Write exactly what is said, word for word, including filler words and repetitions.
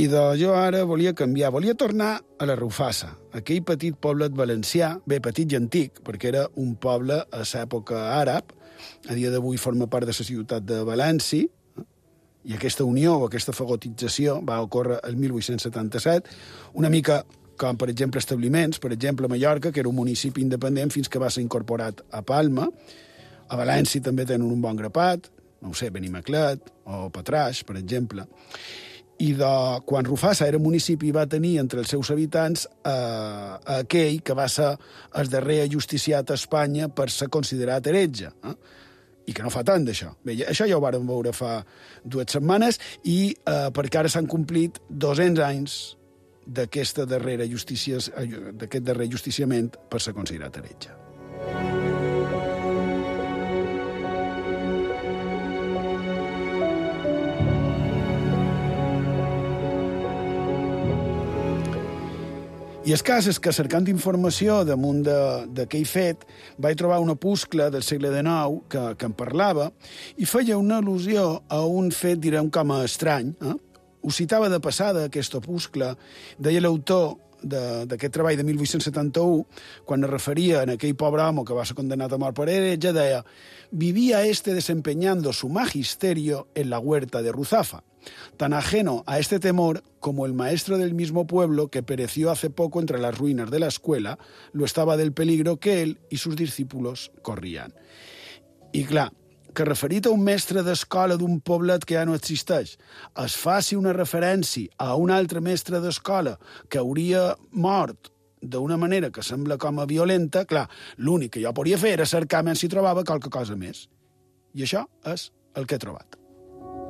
I de jo ara volia canviar, volia tornar a la Rufassa, aquell petit poblet valencià, bé, petit i antic, perquè era un poble a l'època àrab, a dia d'avui forma part de la ciutat de València, i aquesta unió o aquesta fagotització va ocórrer el mil vuit-cents setanta-set, una mica com, per exemple, establiments, per exemple, Mallorca, que era un municipi independent fins que va ser incorporat a Palma. A València també tenen un bon grapat, no ho sé, Benimaclet o Patraix, per exemple. I de, quan Rufassa era municipi va tenir entre els seus habitants eh, aquell que va ser el darrer ajusticiat a Espanya per ser considerat heretge. Eh? I que no fa tant d'això. Bé, això ja ho vàrem veure fa dues setmanes i eh, perquè ara s'han complit dos-cents anys d'aquesta darrera justícia, d'aquest darrer justiciament per ser considerat heretge. I el cas és que, cercant informació damunt d'aquell fet, vaig trobar un opuscle del segle dinou que, que en parlava i feia una al·lusió a un fet, direm, com a estrany. Eh? Ho citava de passada, aquest opuscle, deia l'autor d'aquest treball de mil vuit-cents setanta-u, quan es referia a aquell pobre home que va ser condenat a mort per heretge, deia: «Vivía este desempeñando su magisterio en la huerta de Ruzafa, tan ajeno a este temor como el maestro del mismo pueblo que pereció hace poco entre las ruinas de la escuela lo estaba del peligro que él y sus discípulos corrían». I clar, que referit a un mestre d'escola d'un poblet que ja no existeix es faci una referència a un altre mestre d'escola que hauria mort d'una manera que sembla com a violenta, clar, l'únic que jo podria fer era cercar si trobava qualque cosa més. I això és el que he trobat.